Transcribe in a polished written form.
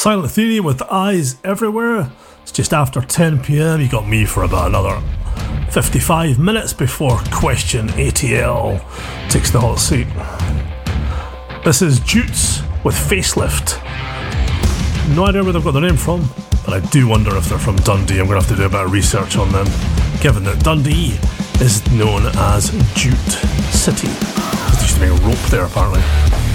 Silent Theory with Eyes Everywhere. It's just after 10 p.m. You got me for about another 55 minutes before Question ATL takes the hot seat. This is Jutes with Facelift. No idea where they've got their name from, but I do wonder if they're from Dundee. I'm going to have to do a bit of research on them, given that Dundee is known as Jute City. There used to be a rope there, apparently.